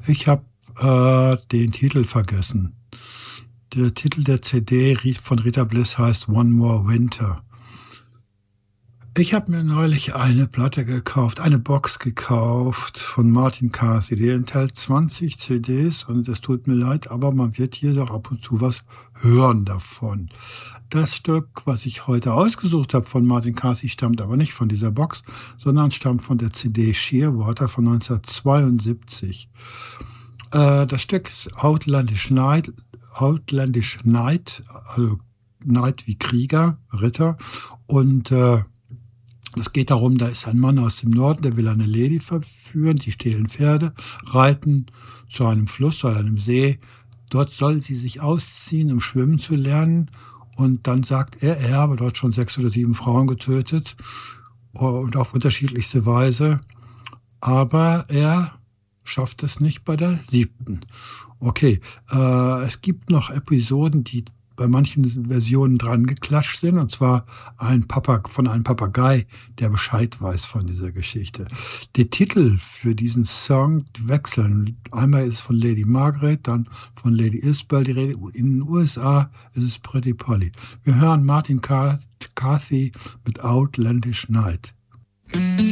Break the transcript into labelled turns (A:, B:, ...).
A: Ich habe den Titel vergessen. Der Titel der CD von Rita Bliss heißt One More Winter. Ich habe mir neulich eine Platte gekauft, eine Box gekauft von Martin Carthy. Die enthält 20 CDs und es tut mir leid, aber man wird hier doch ab und zu was hören davon. Das Stück, was ich heute ausgesucht habe von Martin Carthy, stammt aber nicht von dieser Box, sondern stammt von der CD Shearwater von 1972. Das Stück ist Outlandish Night, also Knight wie Krieger, Ritter. Und es geht darum, da ist ein Mann aus dem Norden, der will eine Lady verführen, die stehlen Pferde, reiten zu einem Fluss oder einem See. Dort soll sie sich ausziehen, um schwimmen zu lernen. Und dann sagt er habe dort schon 6 oder 7 Frauen getötet und auf unterschiedlichste Weise. Aber er schafft es nicht bei der 7. Okay, es gibt noch Episoden, die bei manchen Versionen dran geklatscht sind, und zwar von einem Papagei, der Bescheid weiß von dieser Geschichte. Die Titel für diesen Song wechseln. Einmal ist es von Lady Margaret, dann von Lady Isabel die Rede. In den USA ist es Pretty Polly. Wir hören Martin Carthy mit Outlandish Night.